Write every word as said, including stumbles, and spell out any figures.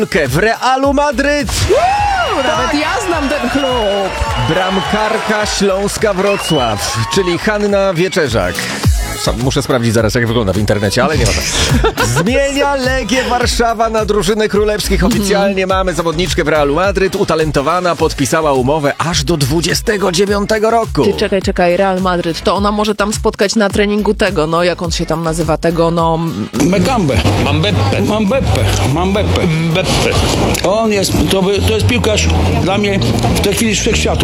W Realu Madryt! Uuu, nawet ja znam ten klub. Bramkarka Śląska Wrocław, czyli Hanna Wieczerzak. Sam muszę sprawdzić zaraz, jak wygląda w internecie, ale nie ma tak. Zmienia Legię Warszawa na drużynę królewskich. Oficjalnie mamy zawodniczkę w Realu Madryt. Utalentowana, podpisała umowę aż do dwudziestego dziewiątego roku. Ty czekaj, czekaj, Real Madryt, to ona może tam spotkać na treningu tego, no jak on się tam nazywa, tego, no... Mekambe. Mambeppe. Mambeppe. Mambeppe. Mbeppe. On jest, to, by- to jest piłkarz dla mnie w tej chwili z wszechświatu.